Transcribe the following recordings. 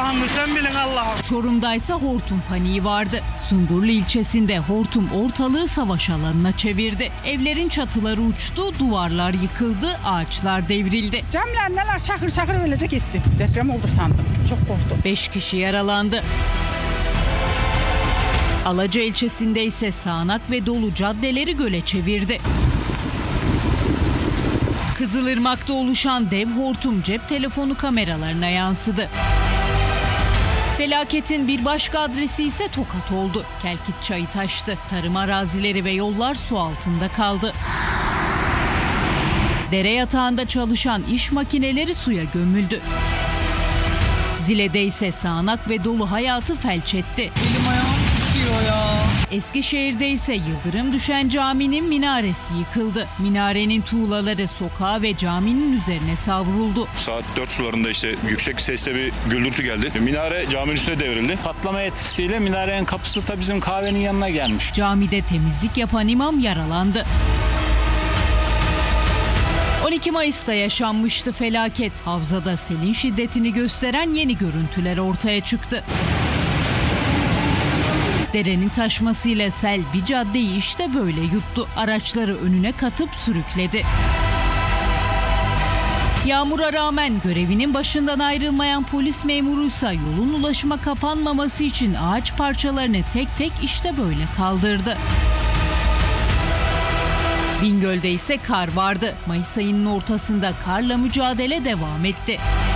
Allah'ım sen bilin Allah'ım. Çorum'daysa hortum paniği vardı. Sungurlu ilçesinde hortum ortalığı savaş alanına çevirdi. Evlerin çatıları uçtu, duvarlar yıkıldı, ağaçlar devrildi. Camlar neler şakır şakır öylece gitti. Deprem oldu sandım. Çok korktum. 5 kişi yaralandı. Alaca ilçesinde ise sağanak ve dolu caddeleri göle çevirdi. Kızılırmak'ta oluşan dev hortum cep telefonu kameralarına yansıdı. Felaketin bir başka adresi ise Tokat oldu. Kelkit çayı taştı. Tarım arazileri ve yollar su altında kaldı. Dere yatağında çalışan iş makineleri suya gömüldü. Zile'de ise sağanak ve dolu hayatı felç etti. Elim ayağım titriyor ya. Eskişehir'de ise yıldırım düşen caminin minaresi yıkıldı. Minarenin tuğlaları sokağa ve caminin üzerine savruldu. Saat 4 sularında işte yüksek sesle bir güldürtü geldi. Minare caminin üstüne devrildi. Patlama etkisiyle minarenin kapısı da bizim kahvenin yanına gelmiş. Camide temizlik yapan imam yaralandı. 12 Mayıs'ta yaşanmıştı felaket. Havzada selin şiddetini gösteren yeni görüntüler ortaya çıktı. Derenin taşmasıyla sel bir caddeyi işte böyle yuttu. Araçları önüne katıp sürükledi. Yağmura rağmen görevinin başından ayrılmayan polis memuruysa yolun ulaşıma kapanmaması için ağaç parçalarını tek tek işte böyle kaldırdı. Bingöl'de ise kar vardı. Mayıs ayının ortasında karla mücadele devam etti.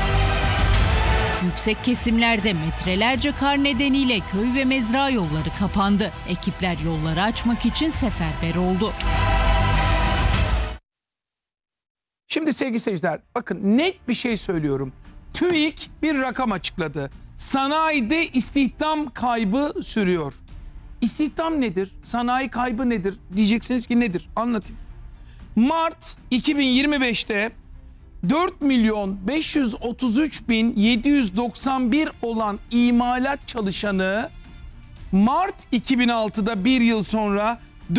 Yüksek kesimlerde metrelerce kar nedeniyle köy ve mezra yolları kapandı. Ekipler yolları açmak için seferber oldu. Şimdi sevgili seyirciler, bakın net bir şey söylüyorum. TÜİK bir rakam açıkladı. Sanayide istihdam kaybı sürüyor. İstihdam nedir? Sanayi kaybı nedir? Diyeceksiniz ki nedir? Anlatayım. Mart 2025'te 4.533.791 olan imalat çalışanı Mart 2006'da bir yıl sonra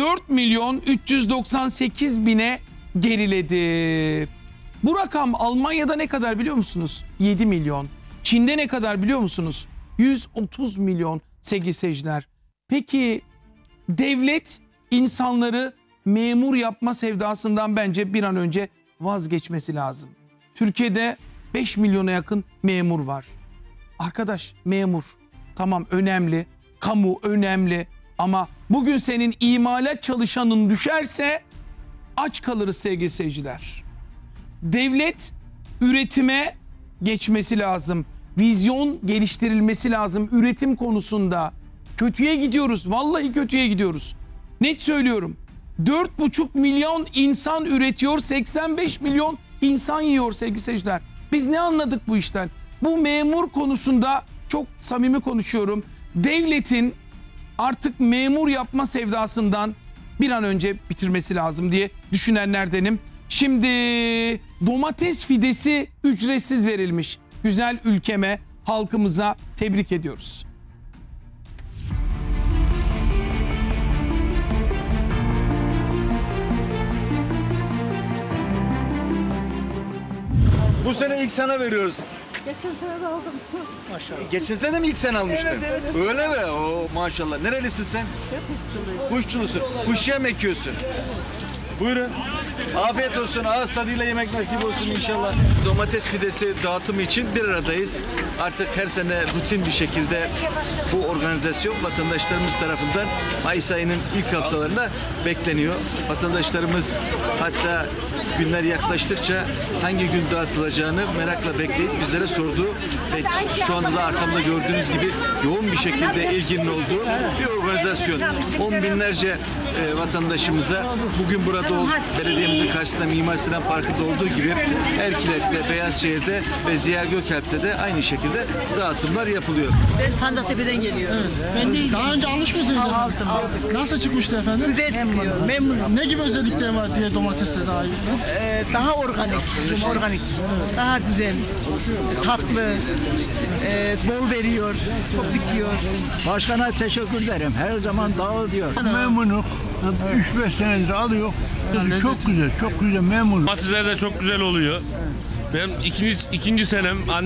4.398.000'e geriledi. Bu rakam Almanya'da ne kadar biliyor musunuz? 7 milyon. Çin'de ne kadar biliyor musunuz? 130 milyon sevgili seyirciler. Peki devlet insanları memur yapma sevdasından bence bir an önce vazgeçmesi lazım. Türkiye'de 5 milyona yakın memur var. Arkadaş, memur tamam önemli, kamu önemli ama bugün senin imalat çalışanın düşerse aç kalırız sevgili seyirciler. Devlet üretime geçmesi lazım. Vizyon geliştirilmesi lazım üretim konusunda. Kötüye gidiyoruz. Vallahi kötüye gidiyoruz. Net söylüyorum. 4,5 milyon insan üretiyor. 85 milyon insan yiyor sevgili seyirciler. Biz ne anladık bu işten? Bu memur konusunda çok samimi konuşuyorum. Devletin artık memur yapma sevdasından bir an önce bitirmesi lazım diye düşünenlerdenim. Şimdi domates fidesi ücretsiz verilmiş. Güzel ülkeme, halkımıza tebrik ediyoruz. Bu sene ilk sana veriyoruz. Geçen sene de aldım. Maşallah. Geçen sene mi ilk sen almıştın? Evet. Öyle mi? Oo, maşallah. Nerelisin sen? Kuşçulusun. Kuşçuya mı ekiyorsun? Buyurun. Afiyet olsun. Ağız tadıyla yemek nasip olsun inşallah. Domates fidesi dağıtımı için bir aradayız. Artık her sene rutin bir şekilde bu organizasyon vatandaşlarımız tarafından Mayıs ayının ilk haftalarında bekleniyor. Vatandaşlarımız hatta günler yaklaştıkça hangi gün dağıtılacağını merakla bekleyip bizlere sordu. Ve şu anda da arkamda gördüğünüz gibi yoğun bir şekilde ilginin olduğu bir organizasyon. 10 binlerce vatandaşımıza bugün burada belediyemizin karşısında Mimar Sinan Parkı'nda olduğu gibi Erkilet'te, Beyazşehir'de ve Ziya Gökalp'te de aynı şekilde dağıtımlar yapılıyor. Ben Sancaktepe'den geliyorum. Evet. Daha önce almış mıydınız? Aldım. Nasıl çıkmıştı efendim? Güzel çıkıyor. Memnunum. Ne gibi özellikleri var diye domatesle daha iyi? Daha organik. Organik. Daha güzel. Tatlı. Bol veriyor. Çok bitiyor. Başkana teşekkür ederim. Her zaman dağılıyor. Memnunum. 3-5 senedir alıyor. Çok güzel, çok güzel memnun. Domatesler de çok güzel oluyor. Benim ikinci senem.